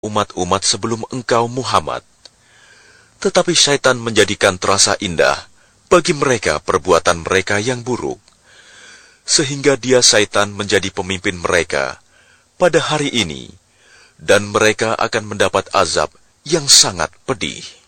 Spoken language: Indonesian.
umat-umat sebelum engkau Muhammad. Tetapi syaitan menjadikan terasa indah bagi mereka perbuatan mereka yang buruk, sehingga dia syaitan menjadi pemimpin mereka pada hari ini, dan mereka akan mendapat azab yang sangat pedih.